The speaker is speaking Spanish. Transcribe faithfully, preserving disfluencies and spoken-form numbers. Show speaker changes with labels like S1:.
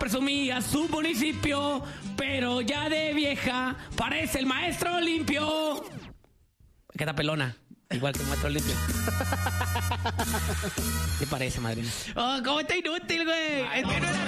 S1: presumía su municipio, pero ya de vieja parece el maestro limpio. Queda pelona, igual que el maestro limpio. ¿Qué parece, madrina?
S2: Oh, ¿cómo está inútil, güey? Es que no era